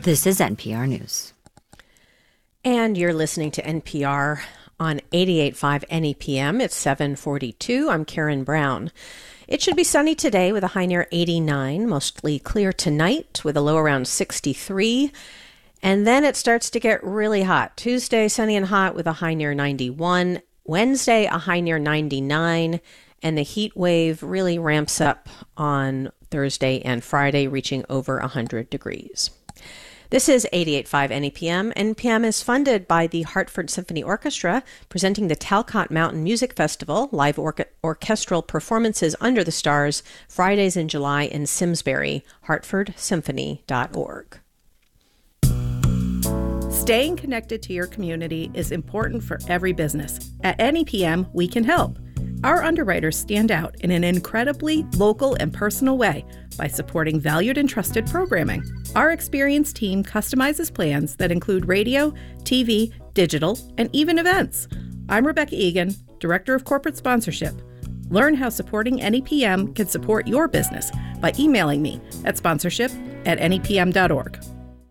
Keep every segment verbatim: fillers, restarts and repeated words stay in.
This is N P R News. And you're listening to N P R on eighty-eight point five N E P M. It's seven forty-two. I'm Karen Brown. It should be sunny today with a high near eighty-nine, mostly clear tonight with a low around sixty-three. And then it starts to get really hot. Tuesday, sunny and hot with a high near ninety-one. Wednesday, a high near ninety-nine. And the heat wave really ramps up on Thursday and Friday, reaching over one hundred degrees. This is eighty-eight point five N E P M. N P M is funded by the Hartford Symphony Orchestra, presenting the Talcott Mountain Music Festival, live or- orchestral performances under the stars, Fridays in July in Simsbury, hartford symphony dot org. Staying connected to your community is important for every business. At N E P M, we can help. Our underwriters stand out in an incredibly local and personal way by supporting valued and trusted programming. Our experienced team customizes plans that include radio, T V, digital, and even events. I'm Rebecca Egan, Director of Corporate Sponsorship. Learn how supporting N E P M can support your business by emailing me at sponsorship at N E P M dot org.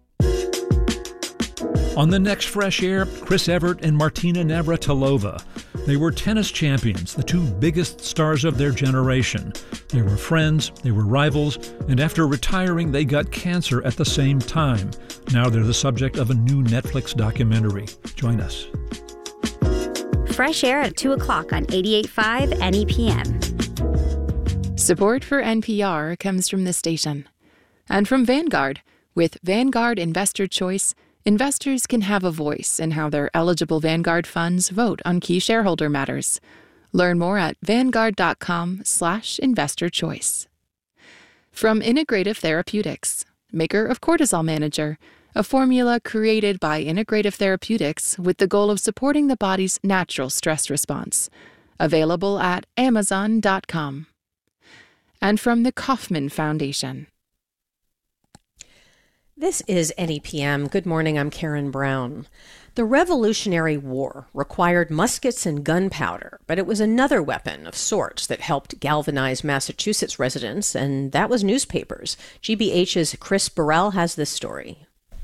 On the next Fresh Air, Chris Evert and Martina Navratilova. They were tennis champions, the two biggest stars of their generation. They were friends, they were rivals, and after retiring, they got cancer at the same time. Now they're the subject of a new Netflix documentary. Join us. Fresh Air at two o'clock on eighty-eight point five N E P M. Support for N P R comes from this station. And from Vanguard. With Vanguard Investor Choice, investors can have a voice in how their eligible Vanguard funds vote on key shareholder matters. Learn more at vanguard.com slash investor choice. From Integrative Therapeutics, maker of Cortisol Manager, a formula created by Integrative Therapeutics with the goal of supporting the body's natural stress response. Available at amazon dot com. And from the Kauffman Foundation. This is N E P M. Good morning, I'm Karen Brown. The Revolutionary War required muskets and gunpowder, but it was another weapon of sorts that helped galvanize Massachusetts residents, and that was newspapers. G B H's Chris Burrell has this story.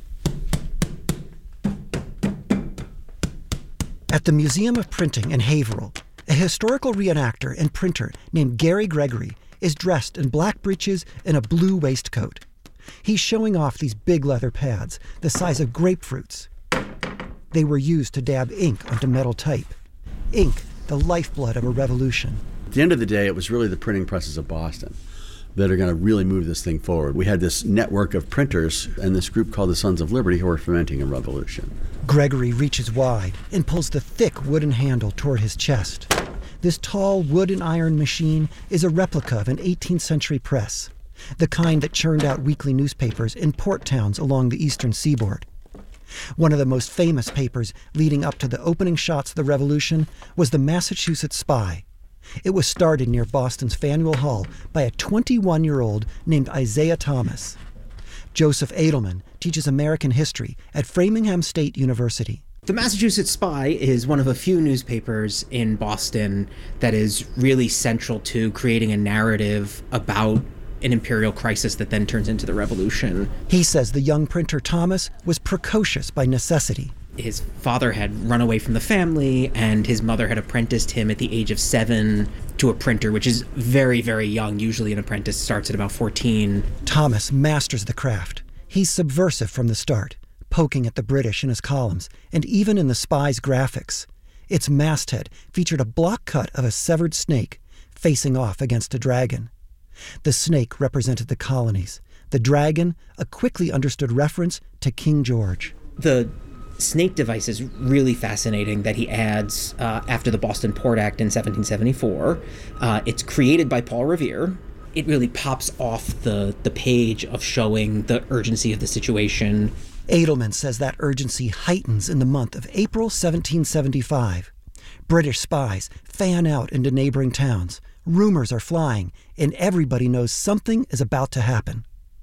At the Museum of Printing in Haverhill, a historical reenactor and printer named Gary Gregory is dressed in black breeches and a blue waistcoat. He's showing off these big leather pads, the size of grapefruits. They were used to dab ink onto metal type. Ink, the lifeblood of a revolution. At the end of the day, it was really the printing presses of Boston that are going to really move this thing forward. We had this network of printers and this group called the Sons of Liberty who were fomenting a revolution. Gregory reaches wide and pulls the thick wooden handle toward his chest. This tall wood and iron machine is a replica of an eighteenth century press, the kind that churned out weekly newspapers in port towns along the eastern seaboard. One of the most famous papers leading up to the opening shots of the Revolution was the Massachusetts Spy. It was started near Boston's Faneuil Hall by a twenty-one-year-old named Isaiah Thomas. Joseph Edelman teaches American history at Framingham State University. The Massachusetts Spy is one of a few newspapers in Boston that is really central to creating a narrative about an imperial crisis that then turns into the revolution. He says the young printer Thomas was precocious by necessity. His father had run away from the family, and his mother had apprenticed him at the age of seven to a printer, which is very, very young. Usually an apprentice starts at about fourteen. Thomas masters the craft. He's subversive from the start, poking at the British in his columns, and even in the Spy's graphics. Its masthead featured a block cut of a severed snake facing off against a dragon. The snake represented the colonies. The dragon, a quickly understood reference to King George. The snake device is really fascinating that he adds uh, after the Boston Port Act in seventeen seventy-four. Uh, it's created by Paul Revere. It really pops off the, the page of showing the urgency of the situation. Edelman says that urgency heightens in the month of April seventeen seventy-five. British spies fan out into neighboring towns. Rumors are flying, and everybody knows something is about to happen.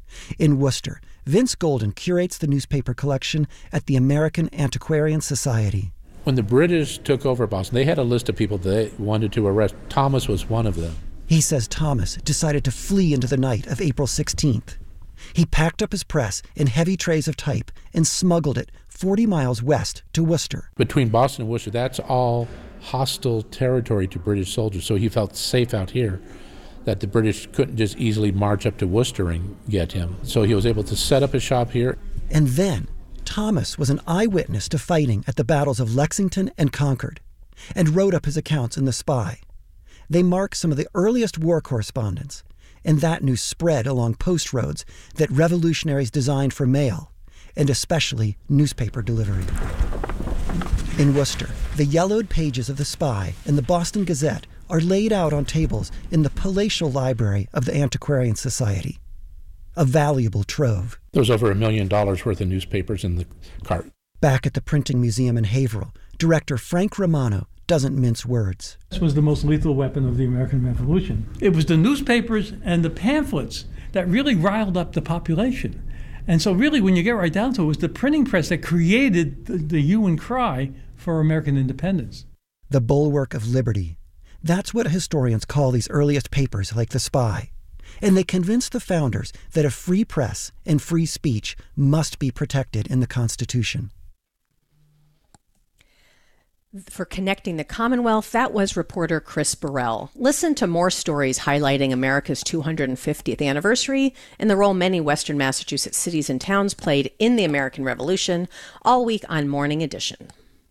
In Worcester, Vince Golden curates the newspaper collection at the American Antiquarian Society. When the British took over Boston, they had a list of people they wanted to arrest. Thomas was one of them. He says Thomas decided to flee into the night of April sixteenth. He packed up his press in heavy trays of type and smuggled it forty miles west to Worcester. Between Boston and Worcester, that's all hostile territory to British soldiers, so he felt safe out here, that the British couldn't just easily march up to Worcester and get him. So he was able to set up a shop here. And then Thomas was an eyewitness to fighting at the battles of Lexington and Concord, and wrote up his accounts in The Spy. They mark some of the earliest war correspondence, and that news spread along post roads that revolutionaries designed for mail, and especially newspaper delivery. In Worcester, the yellowed pages of The Spy and the Boston Gazette are laid out on tables in the palatial library of the Antiquarian Society. A valuable trove. There was over a million dollars worth of newspapers in the cart. Back at the Printing Museum in Haverhill, director Frank Romano doesn't mince words. This was the most lethal weapon of the American Revolution. It was the newspapers and the pamphlets that really riled up the population. And so really, when you get right down to it, it was the printing press that created the, the hue and cry for American independence. The bulwark of liberty. That's what historians call these earliest papers like The Spy. And they convinced the founders that a free press and free speech must be protected in the Constitution. For Connecting the Commonwealth, that was reporter Chris Burrell. Listen to more stories highlighting America's two hundred fiftieth anniversary and the role many Western Massachusetts cities and towns played in the American Revolution all week on Morning Edition.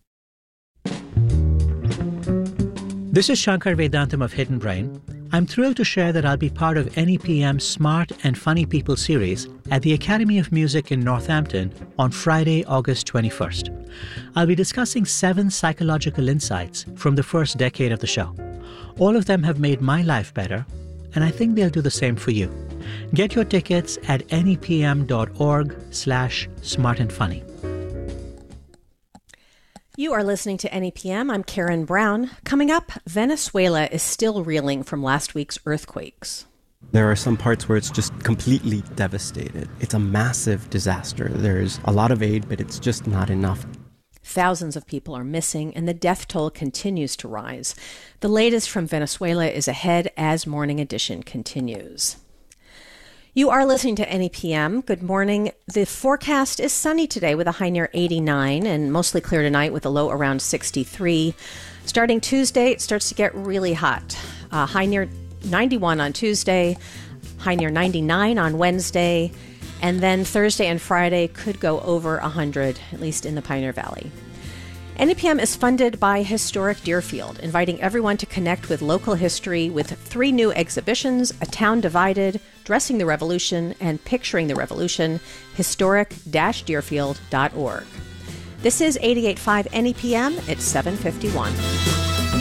This is Shankar Vedantam of Hidden Brain. I'm thrilled to share that I'll be part of N E P M's Smart and Funny People series at the Academy of Music in Northampton on Friday, August twenty-first. I'll be discussing seven psychological insights from the first decade of the show. All of them have made my life better, and I think they'll do the same for you. Get your tickets at nepm.org slash smart and funny. You are listening to N E P M. I'm Karen Brown. Coming up, Venezuela is still reeling from last week's earthquakes. There are some parts where it's just completely devastated. It's a massive disaster. There's a lot of aid, but it's just not enough. Thousands of people are missing, and the death toll continues to rise. The latest from Venezuela is ahead as Morning Edition continues. You are listening to N E P M. Good morning. The forecast is sunny today with a high near eighty-nine and mostly clear tonight with a low around sixty-three. Starting Tuesday, it starts to get really hot. Uh, high near ninety-one on Tuesday, high near ninety-nine on Wednesday, and then Thursday and Friday could go over one hundred, at least in the Pioneer Valley. N E P M is funded by Historic Deerfield, inviting everyone to connect with local history with three new exhibitions, A Town Divided, Dressing the Revolution, and Picturing the Revolution, historic dash deerfield dot org. This is eighty-eight point five N E P M at seven fifty-one.